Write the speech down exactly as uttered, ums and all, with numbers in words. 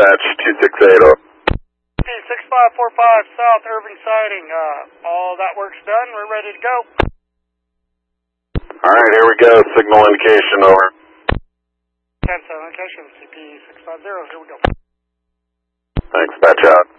dispatch, two six eight. Okay, six five four five South Irving sighting. Uh, all that work's done. We're ready to go. All right, here we go. Signal indication, over. ten seven indication, C P six five zero. Here we go. Thanks, batch out.